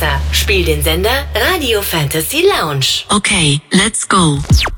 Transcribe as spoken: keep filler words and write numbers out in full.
Alexa, spiel den Sender Radio Fantasy Lounge. Okay, let's go.